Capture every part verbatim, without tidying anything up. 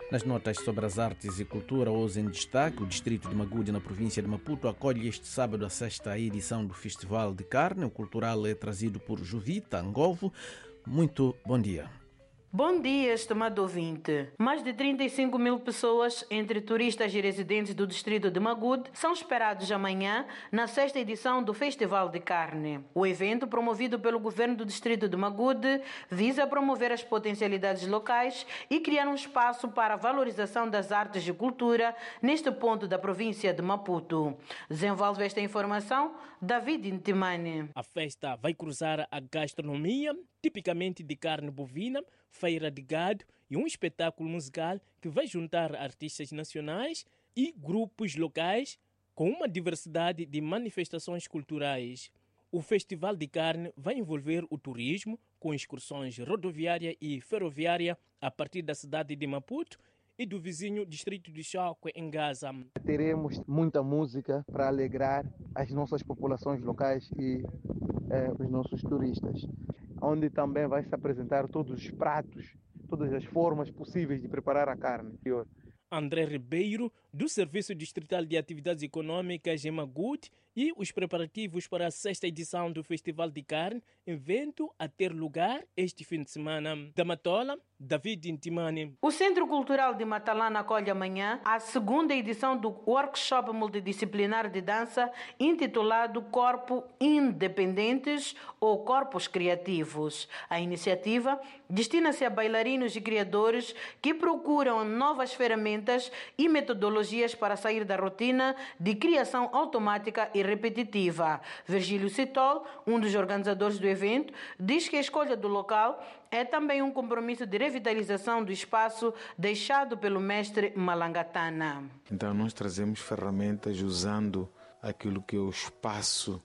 Nas notas sobre as artes e cultura, hoje em destaque, o distrito de Magude, na província de Maputo, acolhe este sábado a sexta edição do Festival de Carne. O cultural é trazido por Jovita Angovo. Muito bom dia. Bom dia, estimado ouvinte. Mais de trinta e cinco mil pessoas, entre turistas e residentes do distrito de Magude, são esperados amanhã na sexta edição do Festival de Carne. O evento, promovido pelo governo do distrito de Magude, visa promover as potencialidades locais e criar um espaço para a valorização das artes e cultura neste ponto da província de Maputo. Desenvolve esta informação David Intimani. A festa vai cruzar a gastronomia, tipicamente de carne bovina, feira de gado e um espetáculo musical que vai juntar artistas nacionais e grupos locais com uma diversidade de manifestações culturais. O Festival de Carne vai envolver o turismo com excursões rodoviária e ferroviária a partir da cidade de Maputo e do vizinho distrito de Choque, em Gaza. Teremos muita música para alegrar as nossas populações locais e eh, os nossos turistas, onde também vai se apresentar todos os pratos, todas as formas possíveis de preparar a carne. André Ribeiro, do Serviço Distrital de Atividades Econômicas em Magude, e os preparativos para a sexta edição do Festival de Carne, evento a ter lugar este fim de semana. Da Matola, David Intimani. O Centro Cultural de Matalana acolhe amanhã a segunda edição do workshop multidisciplinar de dança intitulado Corpo Independentes ou Corpos Criativos. A iniciativa destina-se a bailarinos e criadores que procuram novas ferramentas e metodologias para sair da rotina de criação automática e repetitiva. Virgílio Citol, um dos organizadores do evento, diz que a escolha do local é também um compromisso de revitalização do espaço deixado pelo mestre Malangatana. Então nós trazemos ferramentas usando aquilo que é o espaço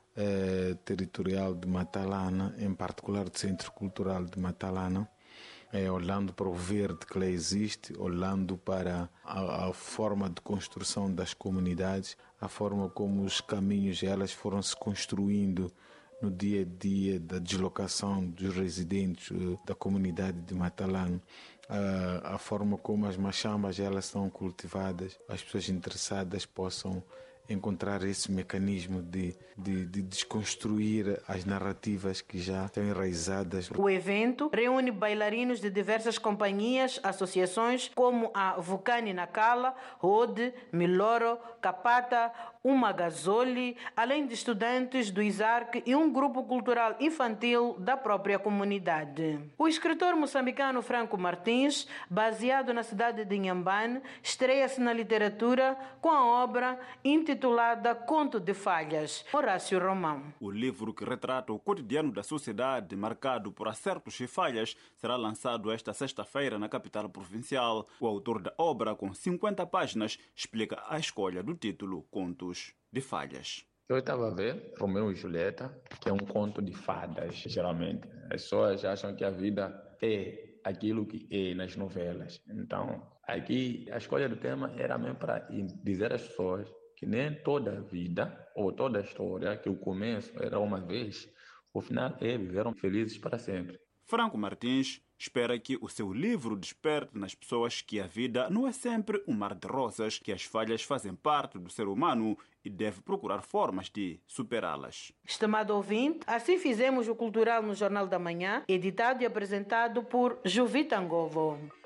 eh, territorial de Matalana, em particular do Centro Cultural de Matalana, É, olhando para o verde que lá existe, olhando para a, a forma de construção das comunidades, a forma como os caminhos elas foram se construindo no dia a dia da deslocação dos residentes uh, da comunidade de Matalana, uh, a forma como as machambas elas são cultivadas, as pessoas interessadas possam encontrar esse mecanismo de, de, de desconstruir as narrativas que já estão enraizadas. O evento reúne bailarinos de diversas companhias, associações como a Vucani Nakala, Rode, Miloro, Capata, Umagazoli, além de estudantes do ISARC e um grupo cultural infantil da própria comunidade. O escritor moçambicano Franco Martins, baseado na cidade de Inhambane, estreia-se na literatura com a obra intitulada intitulada Conto de Falhas, Horácio Romão. O livro que retrata o cotidiano da sociedade, marcado por acertos e falhas, será lançado esta sexta-feira na capital provincial. O autor da obra, com cinquenta páginas, explica a escolha do título Contos de Falhas. Eu estava a ver Romeu e Julieta, que é um conto de fadas, geralmente. As pessoas acham que a vida é aquilo que é nas novelas. Então, aqui a escolha do tema era mesmo para dizer às pessoas que nem toda a vida ou toda a história, que o começo era uma vez, o final é viveram felizes para sempre. Franco Martins espera que o seu livro desperte nas pessoas que a vida não é sempre um mar de rosas, que as falhas fazem parte do ser humano e deve procurar formas de superá-las. Estimado ouvinte, assim fizemos o Cultural no Jornal da Manhã, editado e apresentado por Jovita Angovo.